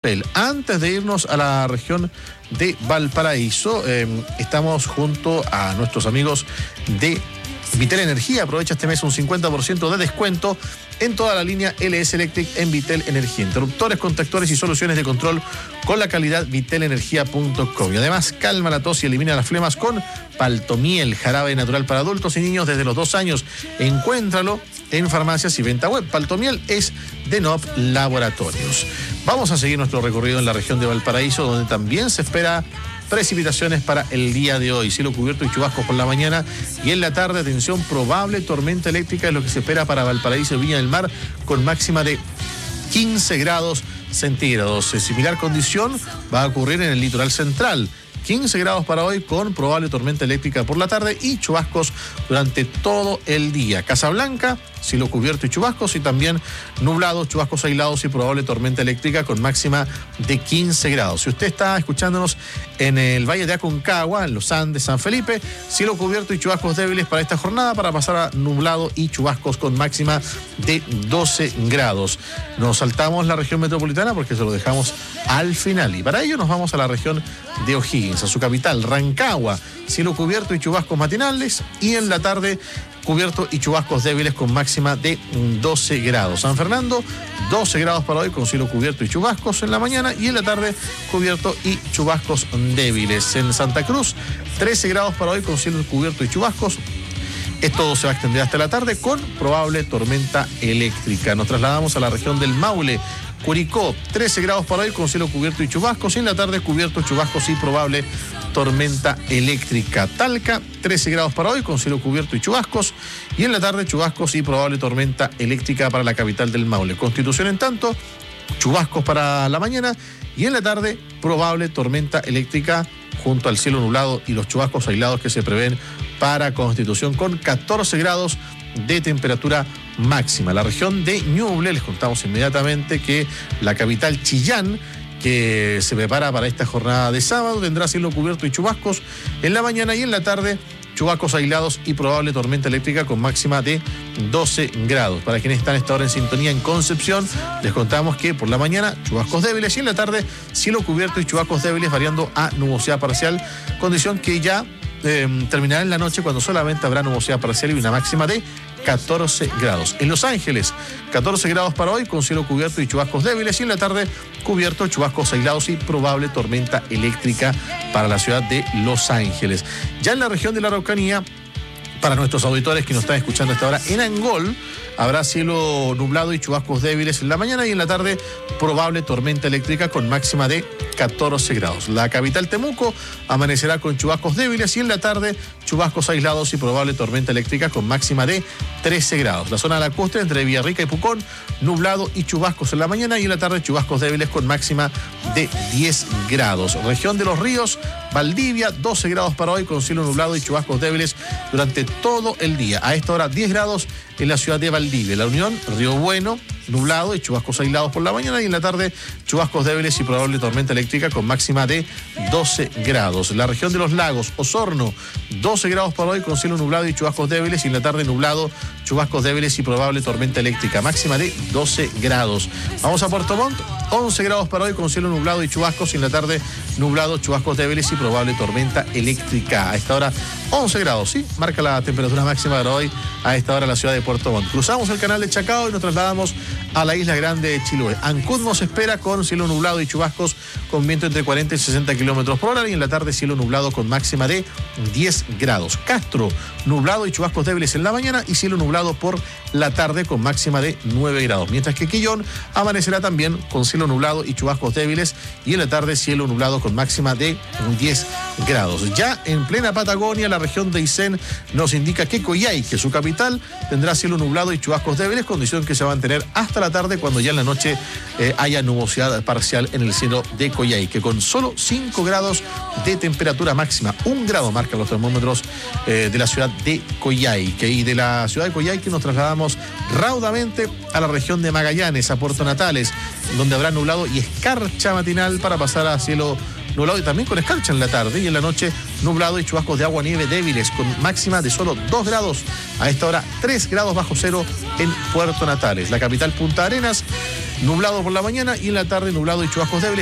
Antes de irnos a la región de Valparaíso, estamos junto a nuestros amigos de Vitel Energía. Aprovecha este mes un 50% de descuento en toda la línea LS Electric en Vitel Energía. Interruptores, contactores y soluciones de control con la calidad vitelenergia.com. Y además, calma la tos y elimina las flemas con Paltomiel, jarabe natural para adultos y niños desde los 2 años. Encuéntralo en farmacias y venta web. Paltomiel es de NOP Laboratorios. Vamos a seguir nuestro recorrido en la región de Valparaíso, donde también se espera precipitaciones para el día de hoy. Cielo cubierto y chubascos por la mañana y en la tarde, atención, probable tormenta eléctrica es lo que se espera para Valparaíso y Viña del Mar, con máxima de 15 grados centígrados. Similar condición va a ocurrir en el litoral central. 15 grados para hoy con probable tormenta eléctrica por la tarde y chubascos durante todo el día. Casablanca, cielo cubierto y chubascos, y también nublado, chubascos aislados y probable tormenta eléctrica con máxima de 15 grados. Si usted está escuchándonos en el Valle de Aconcagua, en los Andes, San Felipe, cielo cubierto y chubascos débiles para esta jornada, para pasar a nublado y chubascos con máxima de 12 grados. Nos saltamos la región metropolitana porque se lo dejamos al final, y para ello nos vamos a la región de O'Higgins, a su capital, Rancagua. Cielo cubierto y chubascos matinales y en la tarde cubierto y chubascos débiles con máxima de 12 grados. San Fernando, 12 grados para hoy con cielo cubierto y chubascos en la mañana y en la tarde cubierto y chubascos débiles. En Santa Cruz, 13 grados para hoy con cielo cubierto y chubascos. Esto se va a extender hasta la tarde con probable tormenta eléctrica. Nos trasladamos a la región del Maule. Curicó, 13 grados para hoy con cielo cubierto y chubascos y en la tarde cubierto, chubascos y probable tormenta eléctrica. Talca, 13 grados para hoy con cielo cubierto y chubascos y en la tarde chubascos y probable tormenta eléctrica para la capital del Maule. Constitución, en tanto, chubascos para la mañana y en la tarde probable tormenta eléctrica junto al cielo nublado y los chubascos aislados que se prevén para Constitución, con 14 grados de temperatura máxima. La región de Ñuble, les contamos inmediatamente que la capital Chillán, que se prepara para esta jornada de sábado, tendrá cielo cubierto y chubascos en la mañana y en la tarde chubascos aislados y probable tormenta eléctrica con máxima de 12 grados. Para quienes están a esta hora en sintonía en Concepción, les contamos que por la mañana chubascos débiles y en la tarde cielo cubierto y chubascos débiles variando a nubosidad parcial, condición que ya terminará en la noche cuando solamente habrá nubosidad parcial y una máxima de 14 grados. En Los Ángeles, 14 grados para hoy con cielo cubierto y chubascos débiles y en la tarde cubierto, chubascos aislados y probable tormenta eléctrica para la ciudad de Los Ángeles. Ya en la región de la Araucanía, para nuestros auditores que nos están escuchando hasta ahora, en Angol habrá cielo nublado y chubascos débiles en la mañana y en la tarde probable tormenta eléctrica con máxima de 14 grados. La capital Temuco amanecerá con chubascos débiles y en la tarde chubascos aislados y probable tormenta eléctrica con máxima de 13 grados. La zona lacustre entre Villarrica y Pucón, nublado y chubascos en la mañana y en la tarde chubascos débiles con máxima de 10 grados. Región de los Ríos, Valdivia, 12 grados para hoy con cielo nublado y chubascos débiles durante todo el día. A esta hora 10 grados en la ciudad de Valdivia. La Unión, Río Bueno, nublado y chubascos aislados por la mañana y en la tarde chubascos débiles y probable tormenta eléctrica con máxima de 12 grados. La región de los Lagos, Osorno, 12 grados para hoy con cielo nublado y chubascos débiles y en la tarde nublado, chubascos débiles y probable tormenta eléctrica, máxima de 12 grados. Vamos a Puerto Montt, 11 grados para hoy con cielo nublado y chubascos y en la tarde nublado, chubascos débiles y probable tormenta eléctrica. A esta hora 11 grados, sí, marca la temperatura máxima para hoy a esta hora en la ciudad de Puerto Montt. Cruzamos el canal de Chacao y nos trasladamos a la isla grande de Chiloé. Ancud nos espera con cielo nublado y chubascos con viento entre 40 y 60 kilómetros por hora y en la tarde cielo nublado con máxima de 10 grados. Castro, nublado y chubascos débiles en la mañana y cielo nublado por la tarde con máxima de 9 grados. Mientras que Quillón amanecerá también con cielo nublado y chubascos débiles y en la tarde cielo nublado con máxima de 10 grados. Ya en plena Patagonia, la región de Aysén nos indica que Coyhaique, su capital, tendrá cielo nublado y chubascos débiles, condición que se va a mantener hasta la tarde cuando ya en la noche haya nubosidad parcial en el cielo de Coyhaique, con solo 5 grados de temperatura máxima. 1 grado marcan los termómetros de la ciudad de Coyhaique. Y de la ciudad de Coyhaique nos trasladamos raudamente a la región de Magallanes, a Puerto Natales, donde habrá nublado y escarcha matinal para pasar a cielo nublado y también con escarcha en la tarde y en la noche nublado y chubascos de agua nieve débiles con máxima de solo 2 grados. A esta hora 3 grados bajo cero en Puerto Natales. La capital Punta Arenas nublado por la mañana y en la tarde nublado y chubascos débiles.